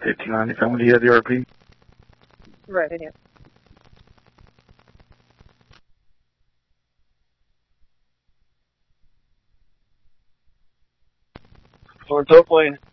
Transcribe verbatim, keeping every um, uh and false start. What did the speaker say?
fifty-nine. How many had the R P? Right, yeah. Florence Oak Lane.